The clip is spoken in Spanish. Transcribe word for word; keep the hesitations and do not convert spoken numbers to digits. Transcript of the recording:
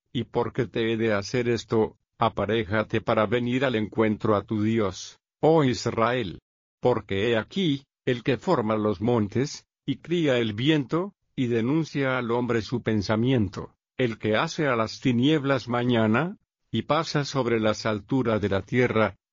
¿y por qué te he de hacer esto? Aparéjate para venir al encuentro a tu Dios, oh Israel. Porque he aquí, el que forma los montes, y cría el viento, y denuncia al hombre su pensamiento, el que hace a las tinieblas mañana, y pasa sobre las alturas de la tierra,